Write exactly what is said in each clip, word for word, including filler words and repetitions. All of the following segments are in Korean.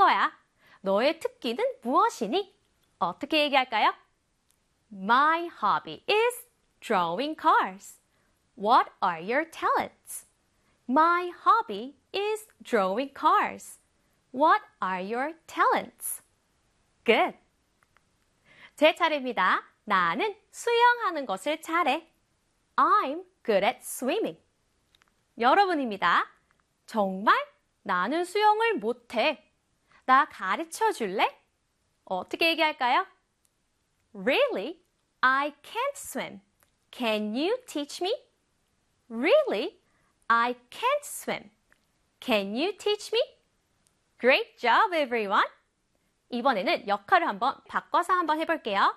거야. 너의 특기는 무엇이니? 어떻게 얘기할까요? My hobby is drawing cars. What are your talents? My hobby is drawing cars. What are your talents? Good. 제 차례입니다. 나는 수영하는 것을 잘해. I'm good at swimming. 여러분입니다. 정말 나는 수영을 못해. 나 가르쳐 줄래? 어떻게 얘기할까요? Really? I can't swim. Can you teach me? Really? I can't swim. Can you teach me? Great job, everyone! 이번에는 역할을 한번 바꿔서 한번 해볼게요.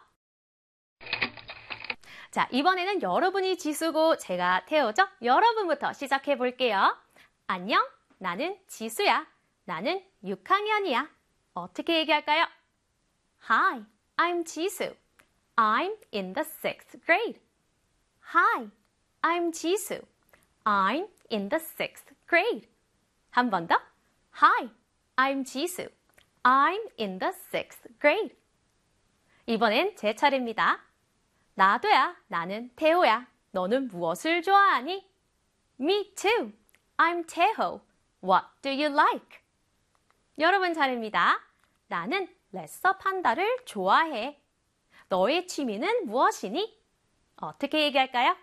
자, 이번에는 여러분이 지수고 제가 태호죠? 여러분부터 시작해 볼게요. 안녕, 나는 지수야. 나는 육 학년이야. 어떻게 얘기할까요? Hi, I'm 지수. I'm in the sixth grade. Hi, I'm 지수. I'm in the sixth grade. 한 번 더. Hi, I'm 지수. I'm in the sixth grade. 이번엔 제 차례입니다. 나도야. 나는 태호야. 너는 무엇을 좋아하니? Me too. I'm 태호. What do you like? 여러분 차례입니다. 나는 레서 판다를 좋아해. 너의 취미는 무엇이니? 어떻게 얘기할까요?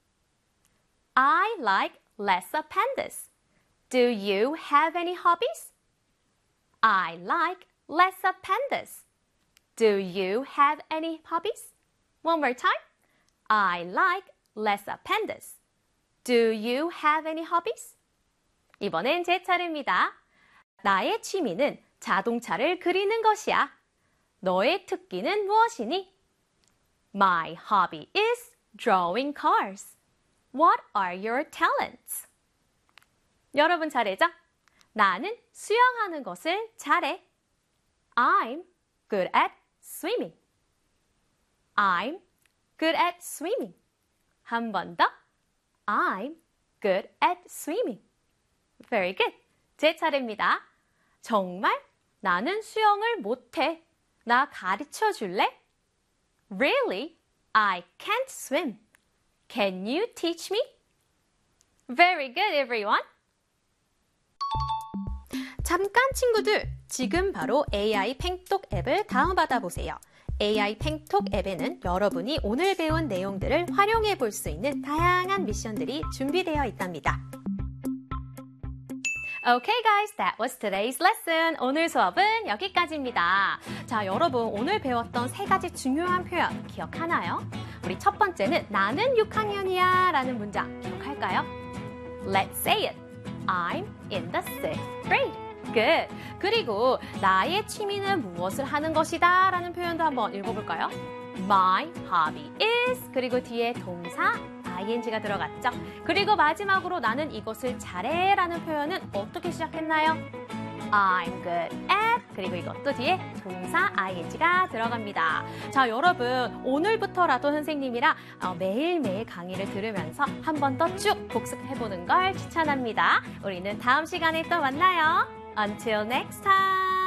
I like lesser pandas. Do you have any hobbies? I like lesser pandas. Do you have any hobbies? One more time. I like lesser pandas. Do you have any hobbies? 이번엔 제 차례입니다. 나의 취미는 자동차를 그리는 것이야. 너의 특기는 무엇이니? My hobby is drawing cars. What are your talents? 여러분 차례죠? 나는 수영하는 것을 잘해. I'm good at swimming. I'm good at swimming. 한 번 더. I'm good at swimming. Very good. 제 차례입니다. 정말 나는 수영을 못해. 나 가르쳐 줄래? Really? I can't swim. Can you teach me? Very good, everyone. 잠깐 친구들, 지금 바로 에이아이 팽톡 앱을 다운받아 보세요. 에이아이 팽톡 앱에는 여러분이 오늘 배운 내용들을 활용해 볼 수 있는 다양한 미션들이 준비되어 있답니다. Okay guys, that was today's lesson. 오늘 수업은 여기까지입니다. 자, 여러분 오늘 배웠던 세 가지 중요한 표현 기억하나요? 우리 첫 번째는 나는 육 학년이야 라는 문장 기억할까요? Let's say it. I'm in the sixth grade. Good. 그리고 나의 취미는 무엇을 하는 것이다 라는 표현도 한번 읽어볼까요? My hobby is 그리고 뒤에 동사 아이엔지가 들어갔죠. 그리고 마지막으로 나는 이것을 잘해 라는 표현은 어떻게 시작했나요? I'm good at 그리고 이것도 뒤에 동사 아이엔지가 들어갑니다. 자, 여러분 오늘부터라도 선생님이랑 매일매일 강의를 들으면서 한 번 더 쭉 복습해보는 걸 추천합니다. 우리는 다음 시간에 또 만나요. Until next time.